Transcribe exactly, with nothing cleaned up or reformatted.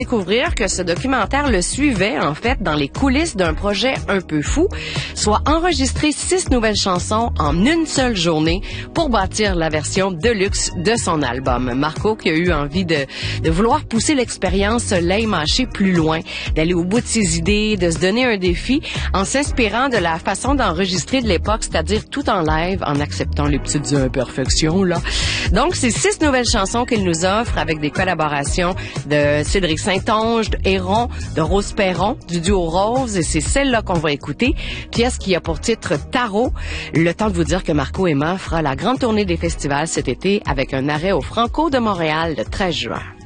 Découvrir que ce documentaire le suivait en fait dans les coulisses d'un projet un peu fou, soit enregistrer six nouvelles chansons en une seule journée pour bâtir la version deluxe de son album. Marco qui a eu envie de, de vouloir pousser l'expérience Lame Haché plus loin, d'aller au bout de ses idées, de se donner un défi en s'inspirant de la façon d'enregistrer de l'époque, c'est-à-dire tout en live, en acceptant les petites imperfections là. Donc c'est six nouvelles chansons qu'il nous offre avec des collaborations de Cédric Saint-Onge, de Héron, de Rose Perron, du duo Rose, et c'est celle-là qu'on va écouter, pièce qui a pour titre Tarot. Le temps de vous dire que Marco Emma fera la grande tournée des festivals cet été avec un arrêt au Franco de Montréal le treize juin.